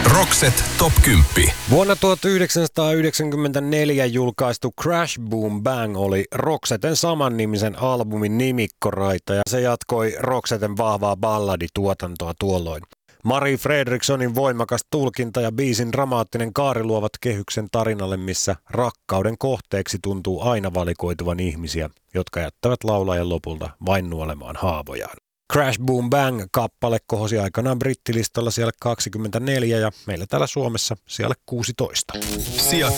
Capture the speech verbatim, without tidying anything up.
Rockset Top kymmenen. Vuonna tuhatyhdeksänsataayhdeksänkymmentäneljä julkaistu Crash Boom Bang oli Roxeten samannimisen albumin nimikkoraita ja se jatkoi Roxeten vahvaa balladituotantoa tuolloin. Mari Fredrikssonin voimakas tulkinta ja biisin dramaattinen kaari luovat kehyksen tarinalle, missä rakkauden kohteeksi tuntuu aina valikoituvan ihmisiä, jotka jättävät laulajan lopulta vain nuolemaan haavojaan. Crash Boom Bang-kappale kohosi aikanaan brittilistalla siellä kaksikymmentäneljä ja meillä täällä Suomessa siellä kuusitoista. Sija